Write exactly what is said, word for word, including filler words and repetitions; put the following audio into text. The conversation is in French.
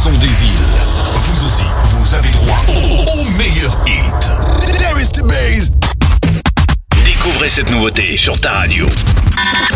son des îles. Vous aussi, vous avez droit au, au meilleur hit. There is the bass. Découvrez cette nouveauté sur ta radio.